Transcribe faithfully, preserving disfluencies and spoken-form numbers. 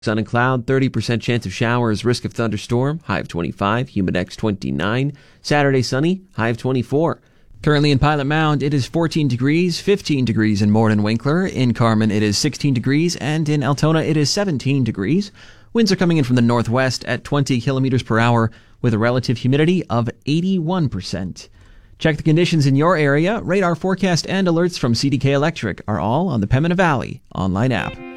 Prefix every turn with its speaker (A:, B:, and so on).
A: Sun and cloud, thirty percent chance of showers, risk of thunderstorm, high of twenty-five, humidex twenty-nine. Saturday sunny, high of twenty-four. Currently in Pilot Mound, it is fourteen degrees, fifteen degrees in Morden-Winkler. In Carmen, it is sixteen degrees, and in Altona, it is seventeen degrees. Winds are coming in from the northwest at twenty kilometers per hour with a relative humidity of eighty-one percent. Check the conditions in your area. Radar forecast and alerts from C D K Electric are all on the Pembina Valley online app.